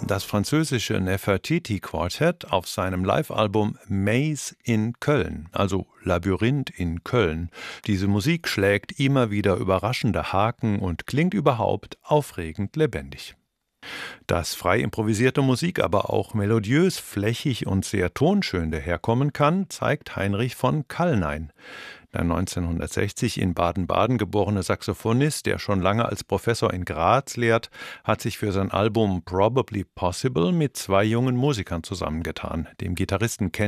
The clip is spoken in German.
das französische Nefertiti-Quartett auf seinem Live-Album Maze in Köln, also Labyrinth in Köln. Diese Musik schlägt immer wieder überraschende Haken und klingt überhaupt aufregend lebendig. Dass frei improvisierte Musik aber auch melodiös, flächig und sehr tonschön daherkommen kann, zeigt Heinrich von Kallnein. Der 1960 in Baden-Baden geborene Saxophonist, der schon lange als Professor in Graz lehrt, hat sich für sein Album Probably Possible mit 2 jungen Musikern zusammengetan, dem Gitarristen